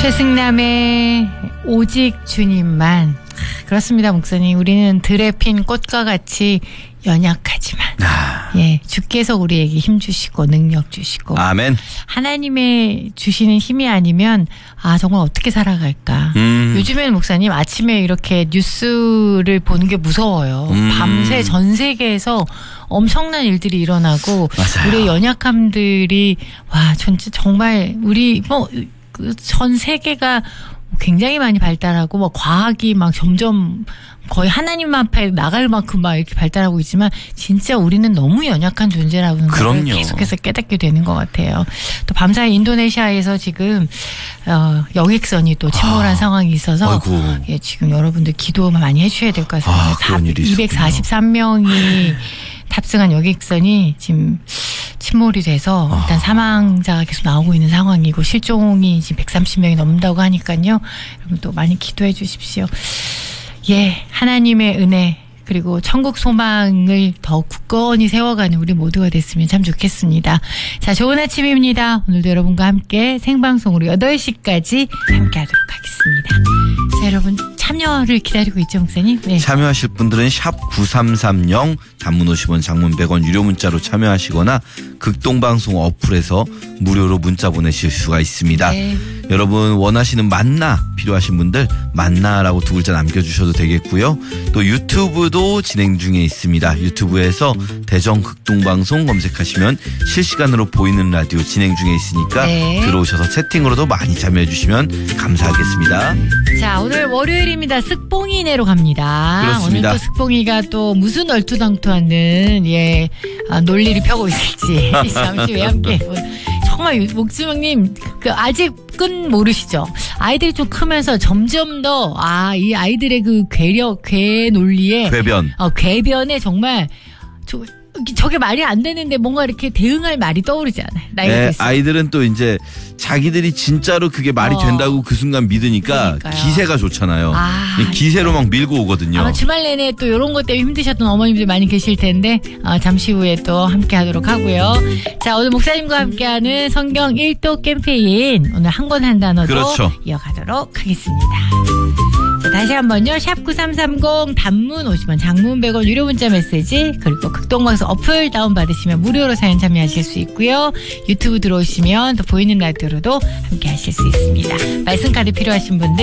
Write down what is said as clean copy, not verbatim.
최승남의 오직 주님만. 그렇습니다, 목사님. 우리는 들에 핀 꽃과 같이 연약하지만 예, 주께서 우리에게 힘 주시고 능력 주시고 아멘. 하나님의 주시는 힘이 아니면 정말 어떻게 살아갈까. 요즘에는 목사님 아침에 이렇게 뉴스를 보는 게 무서워요. 밤새 전 세계에서 엄청난 일들이 일어나고 맞아요. 우리의 연약함들이 정말 우리 전 세계가 굉장히 많이 발달하고 과학이 막 점점 거의 하나님 앞에 나갈 만큼 막 이렇게 발달하고 있지만 진짜 우리는 너무 연약한 존재라는 걸 계속해서 깨닫게 되는 것 같아요. 또 밤사이 인도네시아에서 지금 여객선이 또 침몰한 상황이 있어서 예, 지금 여러분들 기도 많이 해주셔야 될 것 같습니다. 243명이 탑승한 여객선이 지금 침몰이 돼서 일단 사망자가 계속 나오고 있는 상황이고 실종이 지금 130명이 넘는다고 하니까요. 여러분 또 많이 기도해 주십시오. 예, 하나님의 은혜 그리고 천국 소망을 더 굳건히 세워가는 우리 모두가 됐으면 참 좋겠습니다. 자, 좋은 아침입니다. 오늘도 여러분과 함께 생방송으로 8시까지 함께하도록 하겠습니다. 자, 여러분 참여를 기다리고 있죠, 목사님? 네. 참여하실 분들은 샵 9330 단문 50원 장문 100원 유료 문자로 참여하시거나 극동방송 어플에서 무료로 문자 보내실 수가 있습니다. 네. 여러분 원하시는 만나 필요하신 분들 만나라고 2글자 남겨주셔도 되겠고요. 또 유튜브도 진행 중에 있습니다. 유튜브에서 대전 극동방송 검색하시면 실시간으로 보이는 라디오 진행 중에 있으니까 네. 들어오셔서 채팅으로도 많이 참여해 주시면 감사하겠습니다. 자, 오늘 월요일입니다. 쓱봉이네로 갑니다. 그렇습니다. 오늘 또 쓱봉이가 또 무슨 얼토당토하는 논리를 펴고 있을지 잠시 후에 함께 정말 목주명님 아직은 모르시죠? 아이들이 좀 크면서 점점 더 이 아이들의 그 괴 논리에 궤변에 정말 저게 말이 안 되는데 뭔가 이렇게 대응할 말이 떠오르지 않아요. 네, 아이들은 또 이제 자기들이 진짜로 그게 말이 된다고 그 순간 믿으니까 그러니까요. 기세가 좋잖아요. 기세로 막 밀고 오거든요. 아마 주말 내내 또 이런 것 때문에 힘드셨던 어머님들 많이 계실 텐데 잠시 후에 또 함께 하도록 하고요. 자, 오늘 목사님과 함께하는 성경 1도 캠페인 오늘 한 권 한 단어도 이어가도록 하겠습니다. 자, 다시 한번요. 샵 9330 단문 50원 장문 100원 유료 문자 메시지 그리고 극동방송 어플 다운받으시면 무료로 사연 참여하실 수 있고요. 유튜브 들어오시면 또 보이는 라디오로도 함께 하실 수 있습니다. 말씀 카드 필요하신 분들